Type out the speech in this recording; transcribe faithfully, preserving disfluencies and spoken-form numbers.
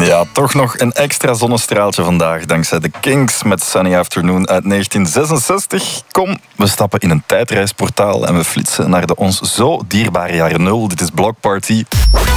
Ja, toch nog een extra zonnestraaltje vandaag, dankzij de Kings met Sunny Afternoon uit negentien zesenzestig. Kom, we stappen in een tijdreisportaal en we flitsen naar de ons zo dierbare jaren nul. Dit is Block Party.